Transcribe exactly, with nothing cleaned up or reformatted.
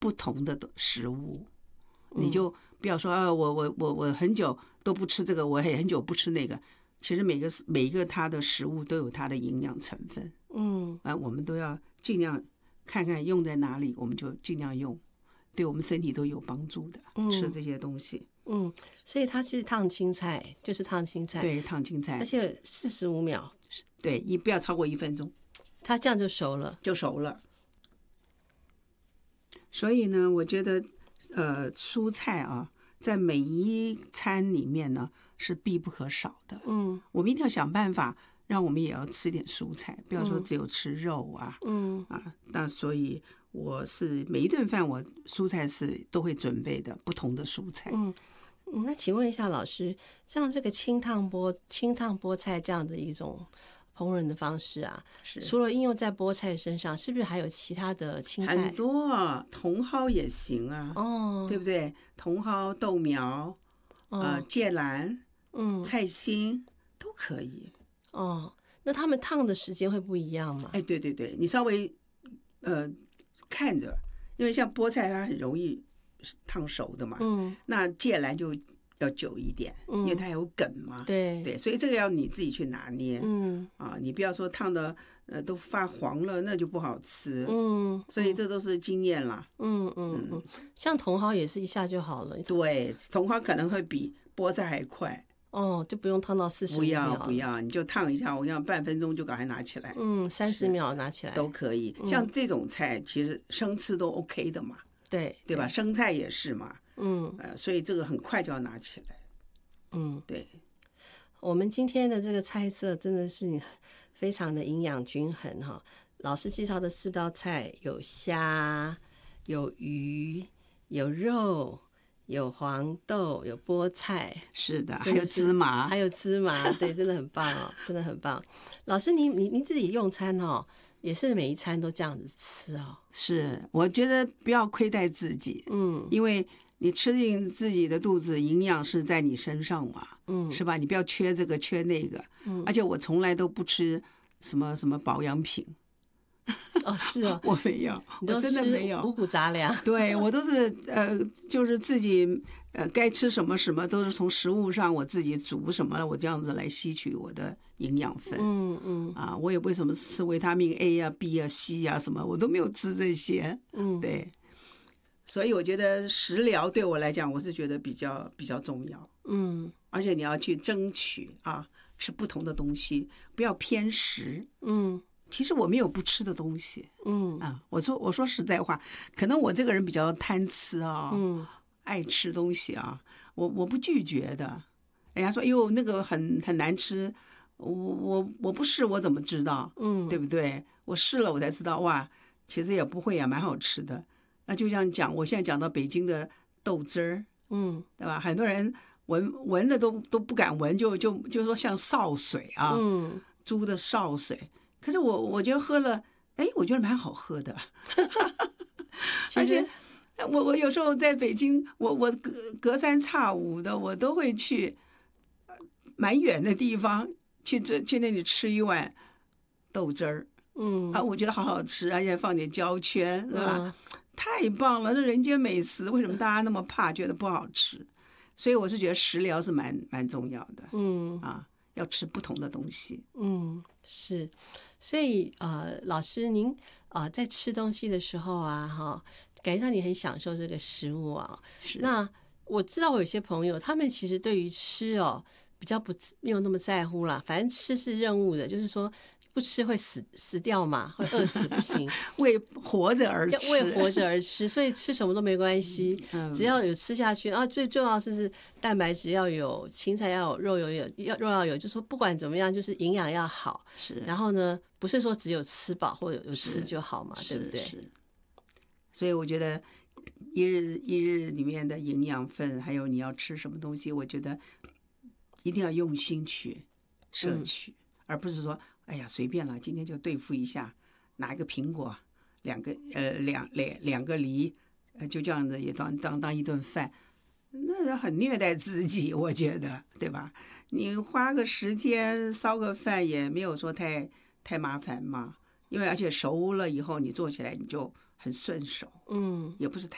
不同的食物，你就不要说啊，我我我我很久都不吃这个，我也很久不吃那个。其实每个每一个它的食物都有它的营养成分， 嗯啊，我们都要尽量看看用在哪里，我们就尽量用，对我们身体都有帮助的。 嗯吃这些东西， 嗯，所以它是烫青菜，就是烫青菜， 对，烫青菜， 而且四十五秒， 对，一不要超过一分钟， 它这样就熟了， 就熟了。所以呢，我觉得，呃，蔬菜啊，在每一餐里面呢是必不可少的。 嗯， 我们一定要想办法，让我们也要吃点蔬菜，不要说只有吃肉啊。 嗯啊，那所以我是每一顿饭我蔬菜是都会准备的，不同的蔬菜。 嗯。那请问一下老师，像这个清烫菠清烫菠菜这样的一种烹饪的方式啊，除了应用在菠菜身上，是不是还有其他的青菜？ 很多啊，茼蒿也行啊， 哦， 对不对？茼蒿、豆苗，呃，芥蓝， 嗯， 菜心都可以。 哦，那他们烫的时间会不一样吗？ 哎，对对对，你稍微呃看着，因为像菠菜它很容易烫熟的嘛， 嗯， 那芥蓝就要久一点， 嗯， 因为它有梗嘛， 对对，所以这个要你自己去拿捏， 嗯啊，你不要说烫的呃都发黄了，那就不好吃， 嗯， 所以这都是经验啦， 嗯嗯嗯，像茼蒿也是一下就好了， 对，茼蒿可能会比菠菜还快。 哦，就不用烫到四十不秒， 要不要，你就烫一下，我讲半分钟就赶快拿起来， 嗯，三十秒拿起来都可以。像这种菜，其实生吃都 OK 的嘛， 对对吧？生菜也是嘛， 嗯， 呃，所以这个很快就要拿起来， 嗯， 对。 我们今天的这个菜色真的是非常的营养均衡哈。老师介绍的四道菜有虾、有鱼、有肉。有黄豆，有菠菜， 是的，还有芝麻， 还有芝麻，对，真的很棒哦，真的很棒。老师，你你你自己用餐哦，也是每一餐都这样子吃哦？ 是，我觉得不要亏待自己，嗯，因为你吃进自己的肚子，营养是在你身上嘛，嗯，是吧？你不要缺这个缺那个，嗯，而且我从来都不吃什么什么保养品。 哦，是哦， 我没有，我真的没有五谷杂粮。 对，我都是呃，就是自己呃，该吃什么什么都是从食物上我自己煮什么，我这样子来吸取我的营养分。 嗯嗯， 啊，我也为什么吃维他命 A 啊、B 啊、C 啊什么，我都没有吃这些。 嗯， 对，所以我觉得食疗对我来讲，我是觉得比较比较重要。嗯，而且你要去争取啊，吃不同的东西，不要偏食。嗯。其实我没有不吃的东西，嗯啊，我说我说实在话，可能我这个人比较贪吃啊，嗯，爱吃东西啊，我我不拒绝的。人家说，哎呦，那个很很难吃，我我我不试我怎么知道？嗯，对不对？我试了我才知道，哇，其实也不会啊，蛮好吃的。那就像讲，我现在讲到北京的豆汁儿，嗯，对吧？很多人闻闻的都都不敢闻，就就就说像潲水啊，嗯，猪的潲水。可是我我觉得喝了，哎，我觉得蛮好喝的，而且我我有时候在北京，我我隔隔三差五的，我都会去蛮远的地方去这去那里吃一碗豆汁儿，嗯啊，我觉得好好吃，而且放点胶圈，是吧？嗯、太棒了，这人间美食，为什么大家那么怕，觉得不好吃？所以我是觉得食疗是蛮蛮重要的，嗯啊。要吃不同的东西， 嗯，是，所以呃，老师您啊、呃，在吃东西的时候啊，哈，感觉到你很享受这个食物啊。 是。 那我知道我有些朋友，他们其实对于吃哦，比较不没有那么在乎啦，反正吃是任务的，就是说不吃会死死掉嘛，会饿死不行， 为活着而吃， 为活着而吃，所以吃什么都没关系，嗯、只要有吃下去啊。最重要的是蛋白质要有，青菜要有，肉有有要肉要有，就说不管怎么样，就是营养要好。 是， 然后呢，不是说只有吃饱或者有吃就好嘛，对不对？ 是。所以我觉得一日一日里面的营养分，还有你要吃什么东西，我觉得一定要用心去摄取，嗯、而不是说。哎呀，随便了，今天就对付一下，拿一个苹果，两个呃两两两个梨，呃就这样子也当当当一顿饭，那很虐待自己，我觉得，对吧？你花个时间烧个饭也没有说太太麻烦嘛，因为而且熟了以后你做起来你就很顺手，嗯，也不是太。